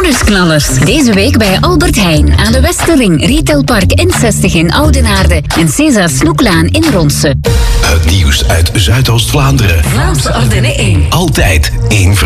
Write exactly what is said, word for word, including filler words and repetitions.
Bonusknallers. Deze week bij Albert Heijn aan de Westerring, Retailpark N zestig in Oudenaarde en César Snoeklaan in Ronse. Het nieuws uit Zuidoost-Vlaanderen. Vlaamse Ardennen één. Altijd één